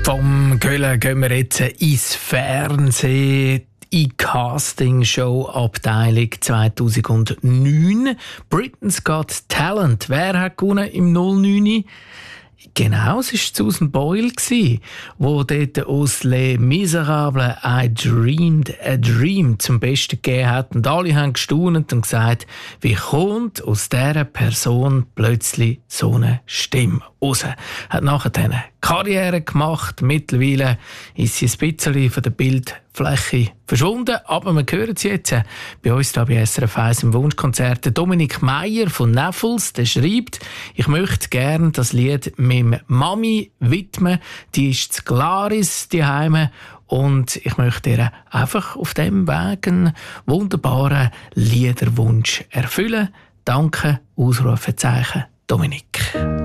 Vom Köln gehen wir jetzt ins Fernsehen. In Castingshow-Abteilung 2009. Britain's Got Talent. Wer hat gewonnen im 09? Genau, es war Susan Boyle, die dort aus Les Miserables «I Dreamed a Dream» zum Besten gegeben hat. Und alle haben gestaunt und gesagt, wie kommt aus dieser Person plötzlich so eine Stimme raus? Hat nachher eine Karriere gemacht. Mittlerweile ist sie ein bisschen von der Bildfläche verschwunden. Aber wir hören sie jetzt bei uns hier bei SRF 1 im Wunschkonzert. Der Dominik Meier von Neffels, der schreibt, ich möchte gerne das Lied meiner Mami widmen. Die ist zu Glaris daheim. Und ich möchte ihr einfach auf diesem Weg einen wunderbaren Liederwunsch erfüllen. Danke, Ausrufezeichen, Dominik.